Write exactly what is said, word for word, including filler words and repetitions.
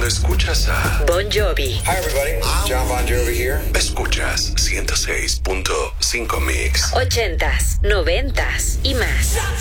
escuchas a Bon Jovi. Hi everybody, John Bon Jovi here. Escuchas ciento seis punto cinco Mix. Ochentas, noventas y más.